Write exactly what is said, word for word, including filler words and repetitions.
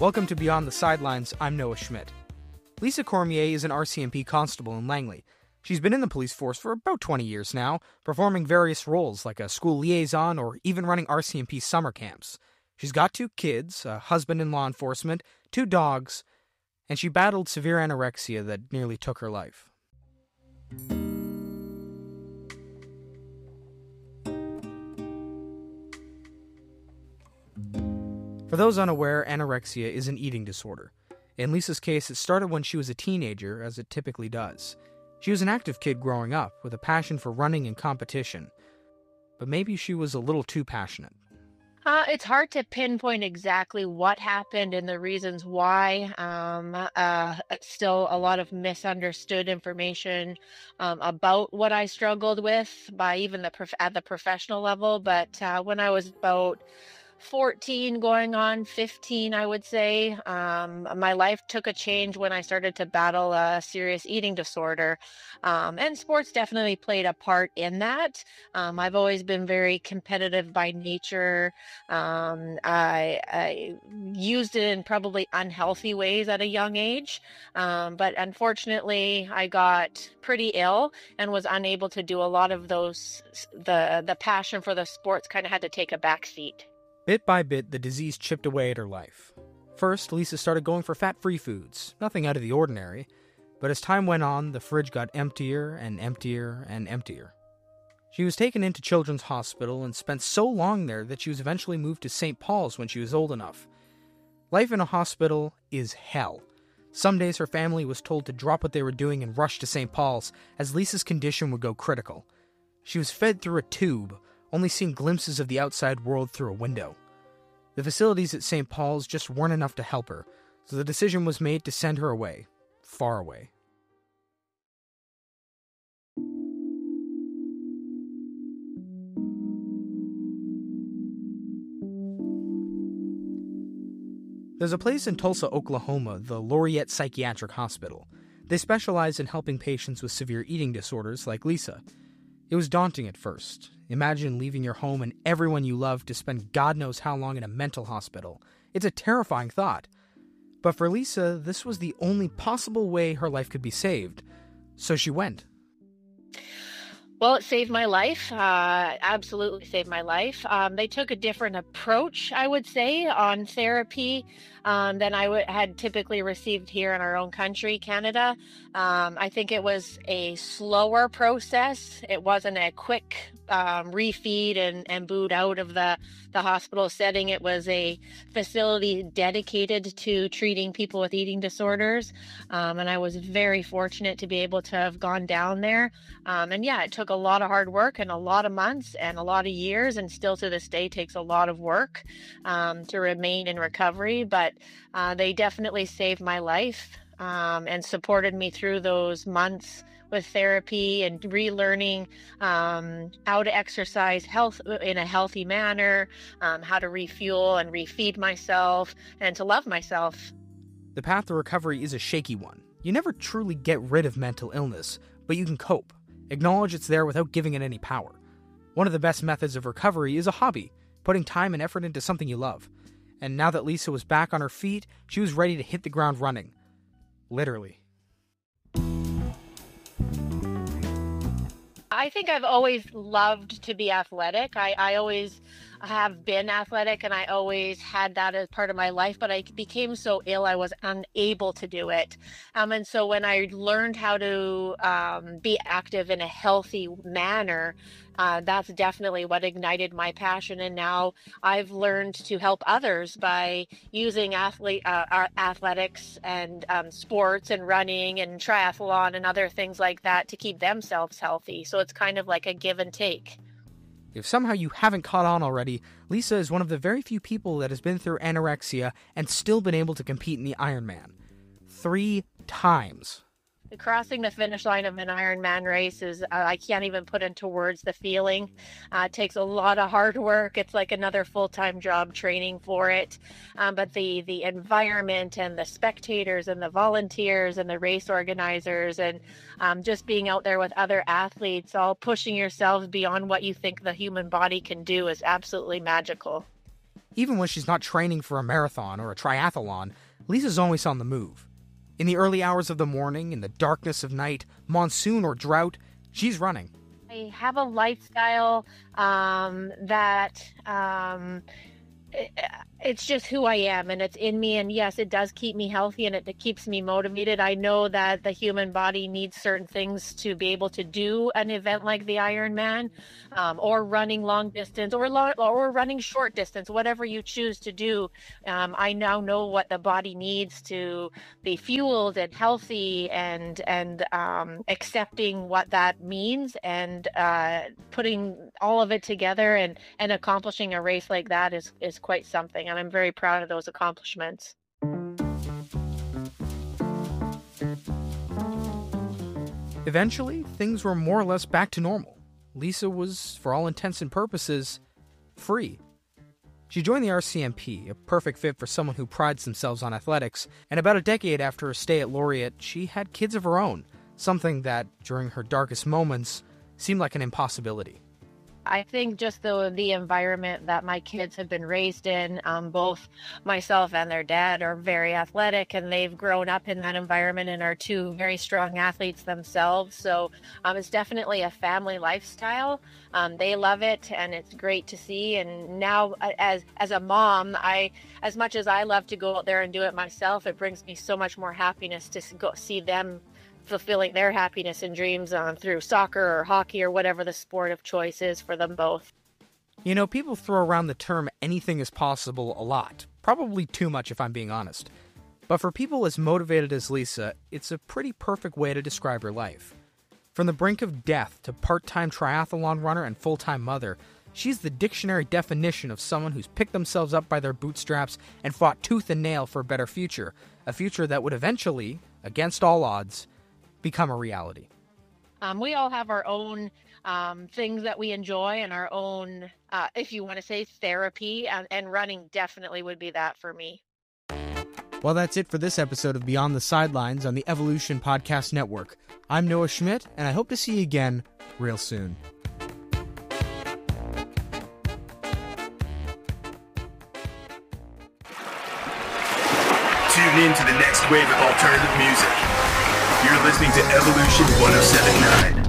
Welcome to Beyond the Sidelines. I'm Noah Schmidt. Lisa Cormier is an R C M P constable in Langley. She's been in the police force for about twenty years now, performing various roles like a school liaison or even running R C M P summer camps. She's got two kids, a husband in law enforcement, two dogs, and she battled severe anorexia that nearly took her life. For those unaware, anorexia is an eating disorder. In Lisa's case, it started when she was a teenager, as it typically does. She was an active kid growing up, with a passion for running and competition. But maybe she was a little too passionate. Uh, it's hard to pinpoint exactly what happened and the reasons why. Um, uh, still a lot of misunderstood information um, about what I struggled with by even the prof- at the professional level. But uh, when I was about fourteen going on fifteen, I would say, um, my life took a change when I started to battle a serious eating disorder. Um, and sports definitely played a part in that. Um, I've always been very competitive by nature. Um, I, I used it in probably unhealthy ways at a young age. Um, but unfortunately, I got pretty ill and was unable to do a lot of those. The, the passion for the sports kind of had to take a back seat. Bit by bit, the disease chipped away at her life. First, Lisa started going for fat-free foods, nothing out of the ordinary. But as time went on, the fridge got emptier and emptier and emptier. She was taken into Children's Hospital and spent so long there that she was eventually moved to Saint Paul's when she was old enough. Life in a hospital is hell. Some days her family was told to drop what they were doing and rush to Saint Paul's, as Lisa's condition would go critical. She was fed through a tube, only seeing glimpses of the outside world through a window. The facilities at Saint Paul's just weren't enough to help her, so the decision was made to send her away, far away. There's a place in Tulsa, Oklahoma, the Laureate Psychiatric Hospital. They specialize in helping patients with severe eating disorders like Lisa. It was daunting at first. Imagine leaving your home and everyone you love to spend God knows how long in a mental hospital. It's a terrifying thought. But for Lisa, this was the only possible way her life could be saved. So she went. Well, it saved my life. Uh, absolutely saved my life. Um, they took a different approach, I would say, on therapy um, than I w- had typically received here in our own country, Canada. Um, I think it was a slower process. It wasn't a quick um, refeed and, and boot out of the, the hospital setting. It was a facility dedicated to treating people with eating disorders. Um, and I was very fortunate to be able to have gone down there. Um, and yeah, it took a lot of hard work and a lot of months and a lot of years, and still to this day takes a lot of work um, to remain in recovery. But uh, they definitely saved my life um, and supported me through those months with therapy and relearning um, how to exercise health in a healthy manner, um, how to refuel and refeed myself, and to love myself. The path to recovery is a shaky one. You never truly get rid of mental illness, but you can cope. Acknowledge it's there without giving it any power. One of the best methods of recovery is a hobby, putting time and effort into something you love. And now that Lisa was back on her feet, she was ready to hit the ground running. Literally. I think I've always loved to be athletic. I, I always have been athletic, and I always had that as part of my life, but I became so ill I was unable to do it. Um, and so when I learned how to um, be active in a healthy manner, uh, that's definitely what ignited my passion. And now I've learned to help others by using athlete, uh, our athletics and um, sports and running and triathlon and other things like that to keep themselves healthy. So it's kind of like a give and take. If somehow you haven't caught on already, Lisa is one of the very few people that has been through anorexia and still been able to compete in the Ironman. Three times. Crossing the finish line of an Ironman race is, uh, I can't even put into words the feeling. Uh, it takes a lot of hard work. It's like another full-time job training for it. Um, but the, the environment and the spectators and the volunteers and the race organizers and um, just being out there with other athletes, all pushing yourselves beyond what you think the human body can do is absolutely magical. Even when she's not training for a marathon or a triathlon, Lisa's always on the move. In the early hours of the morning, in the darkness of night, monsoon or drought, she's running. I have a lifestyle um, that um, it, it's just who I am, and it's in me. And yes, it does keep me healthy, and it, it keeps me motivated. I know that the human body needs certain things to be able to do an event like the Ironman, um, or running long distance, or long, or running short distance, whatever you choose to do. Um, I now know what the body needs to be fueled and healthy, and and um, accepting what that means, and uh, putting all of it together, and and accomplishing a race like that is is quite something. And I'm very proud of those accomplishments. Eventually, things were more or less back to normal. Lisa was, for all intents and purposes, free. She joined the R C M P, a perfect fit for someone who prides themselves on athletics, and about a decade after her stay at Laureate, she had kids of her own, something that, during her darkest moments, seemed like an impossibility. I think just the the environment that my kids have been raised in, um, both myself and their dad are very athletic, and they've grown up in that environment and are two very strong athletes themselves. So um, it's definitely a family lifestyle. Um, they love it, and it's great to see. And now, uh, as as a mom, I as much as I love to go out there and do it myself, it brings me so much more happiness to go see them fulfilling their happiness and dreams on through soccer or hockey or whatever the sport of choice is for them both. You know, people throw around the term anything is possible a lot. Probably too much if I'm being honest. But for people as motivated as Lisa, it's a pretty perfect way to describe her life. From the brink of death to part-time triathlon runner and full-time mother, she's the dictionary definition of someone who's picked themselves up by their bootstraps and fought tooth and nail for a better future. A future that would eventually, against all odds, become a reality. Um, we all have our own um, things that we enjoy, and our own, uh, if you want to say, therapy, and, and running definitely would be that for me. Well, that's it for this episode of Beyond the Sidelines on the Evolution Podcast Network. I'm Noah Schmidt, and I hope to see you again real soon. Tune in to the next wave of alternative music. You're listening to Evolution one oh seven point nine.